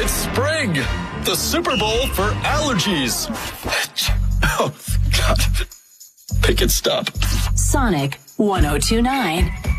It's spring, the Super Bowl for allergies. Oh, God. Make it stop. Sonic 1029.